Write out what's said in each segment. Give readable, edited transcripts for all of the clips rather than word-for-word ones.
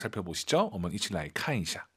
살펴보시죠. 我们一起来看一下.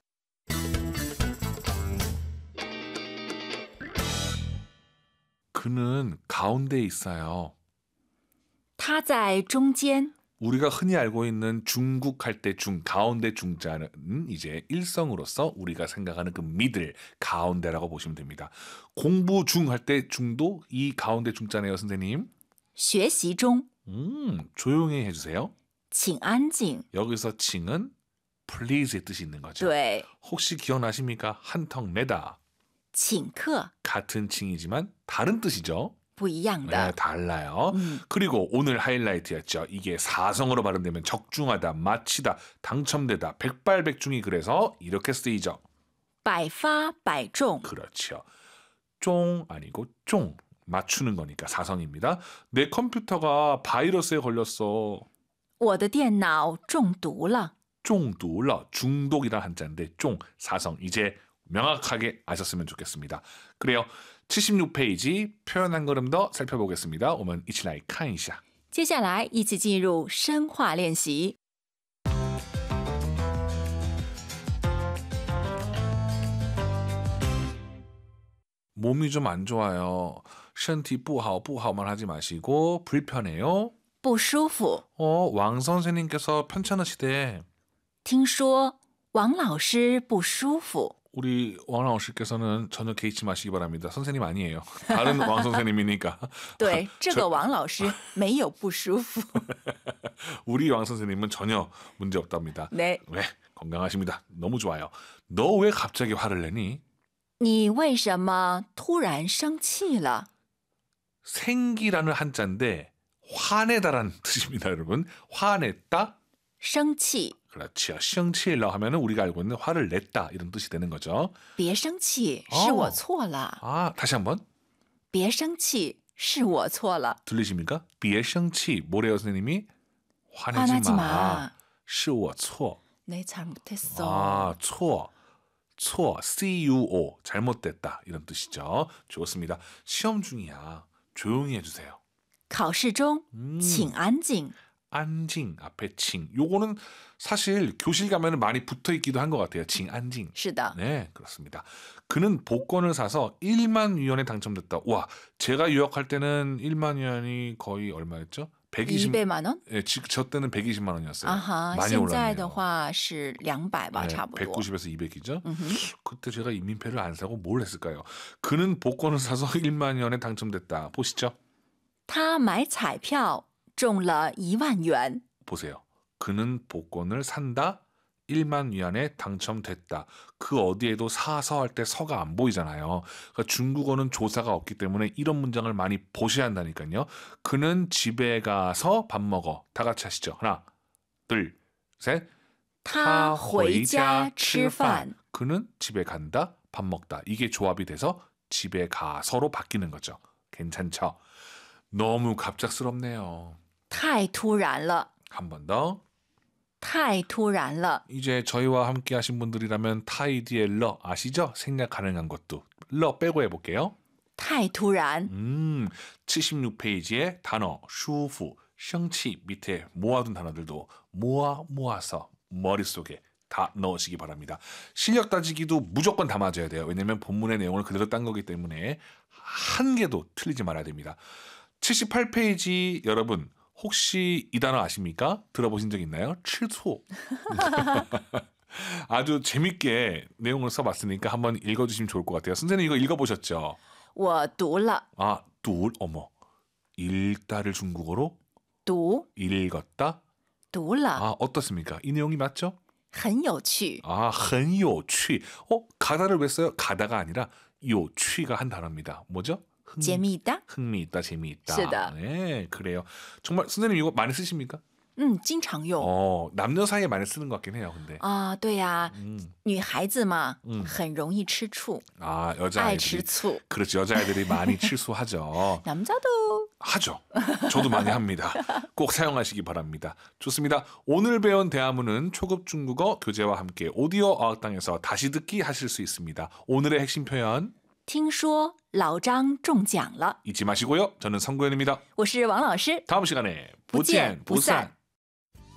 그는 가운데에 있어요. 他在中间. 우리가 흔히 알고 있는 중국 할 때 중, 가운데 중자는 이제 일성으로서 우리가 생각하는 그 미들, 가운데라고 보시면 됩니다. 공부 중 할 때 중도 이 가운데 중자네요, 선생님. 学习中. 조용히 해주세요. 请安静. 여기서 칭은 please의 뜻이 있는 거죠. 对. 혹시 기억나십니까? 한턱 내다. 请客. 같은 칭이지만 다른 뜻이죠. 不一样的. 네, 달라요. 그리고 오늘 하이라이트였죠. 이게 사성으로 발음되면 적중하다, 마치다, 당첨되다, 백발백중이 그래서 이렇게 쓰이죠. 百发百中. 그렇죠. 쫑 아니고 쫑. 맞추는 거니까 사성입니다. 내 컴퓨터가 바이러스에 걸렸어. 我的电脑中毒了. 쫑毒了. 중독이란 한자인데 쫑, 사성. 이제 명확하게 아셨으면 좋겠습니다. 그래요. 76페이지 표현 한 걸음 더 살펴보겠습니다. 我们一起来看一下. 接下来一起进入深化练习. 몸이 좀 안 좋아요. 身体不好不好만 하지 마시고 불편해요. 不舒服. 왕 선생님께서 편찮으시대. 听说王老师不舒服. 우리 왕老师께서는 전혀 개의치 마시기 바랍니다. 선생님 아니에요. 다른 왕 선생님이니까. 对，这个王老师没有不舒服. 우리 왕 선생님은 전혀 문제 없답니다. 네. 왜? 건강하십니다. 너무 좋아요. 너 왜 갑자기 화를 내니? 你为什么突然生气了? 생기라는 한자인데 화내다라는 뜻입니다, 여러분. 화냈다? 生气. 그렇죠. 生气了 하면은 우리가 알고 있는 화를 냈다 이런 뜻이 되는 거죠. 别生气，是我错了. 다시 한번. 别生气，是我错了. 들리십니까? 别生气. 뭐래요, 선생님이? 화내지 마. 是我错. 네, 잘못했어. 错. C-U-O. 잘못됐다. 이런 뜻이죠. 좋습니다. 시험 중이야. 조용히 해주세요. 考试中请安静. 안징 앞에 칭. 요거는 사실 교실 가면 많이 붙어 있기도 한 것 같아요. 칭, 안징. 是的. 네, 그렇습니다. 그는 복권을 사서 1만 위안에 당첨됐다. 와, 제가 유학할 때는 1만 위안이 거의 얼마였죠? 200만 원? 네, 저 때는 120만 원이었어요. 아하, 많이 올랐네요. 现在的话是200吧, 差不多. 190에서 200이죠. 그때 제가 이민패를 안 사고 뭘 했을까요? 그는 복권을 사서 1만 위안에 당첨됐다. 보시죠. 他买彩票中了1万元. 보세요. 그는 복권을 산다. 1만 위안에 당첨됐다. 그 어디에도 사서 할 때 서가 안 보이잖아요. 그러니까 중국어는 조사가 없기 때문에 이런 문장을 많이 보셔야 한다니까요. 그는 집에 가서 밥 먹어. 다 같이 하시죠. 하나, 둘, 셋. 他回家吃饭. 그는 집에 간다. 밥 먹다. 이게 조합이 돼서 집에 가서로 바뀌는 거죠. 괜찮죠? 너무 갑작스럽네요. 太突然了. 한 번 더. 太突然了. 이제 저희와 함께 하신 분들이라면 타이 뒤에 러 아시죠? 생략 가능한 것도. 러 빼고 해볼게요. 太突然. 76페이지에 단어 슈프, 성치 밑에 모아둔 단어들도 모아서 머릿속에 다 넣으시기 바랍니다. 실력 따지기도 무조건 다 맞아야 돼요. 왜냐하면 본문의 내용을 그대로 딴 거기 때문에 한 개도 틀리지 말아야 됩니다. 78페이지 여러분 혹시 이 단어 아십니까? 들어보신 적 있나요? 吃醋. 아주 재밌게 내용을 써봤으니까 한번 읽어주시면 좋을 것 같아요. 선생님 이거 읽어보셨죠? 我读了. 두, 어머. 읽다를 중국어로? 读. 읽었다? 读了. 어떻습니까? 이 내용이 맞죠? 很有趣. 很有趣. 가다를 왜 써요? 가다가 아니라 有趣가 한 단어입니다. 뭐죠? 재미있다? 흥미있다, 재미있다. 是的. 네, 그래요. 정말 선생님 이거 많이 쓰십니까? 经常用. 남녀 사이에 많이 쓰는 것 같긴 해요. 근데. 对呀, 女孩子嘛, 很容易吃醋. 여자아이들이. 爱吃醋. 그렇죠. 여자아이들이 많이 칠수하죠. 남자도. 하죠. 저도 많이 합니다. 꼭 사용하시기 바랍니다. 좋습니다. 오늘 배운 대화문은 초급 중국어 교재와 함께 오디오 어학당에서 다시 듣기 하실 수 있습니다. 오늘의 핵심 표현. 听说老张中奖了. 잊지 마시고요. 저는 성구현입니다. 我是王老师. 다음 시간에 不见不散.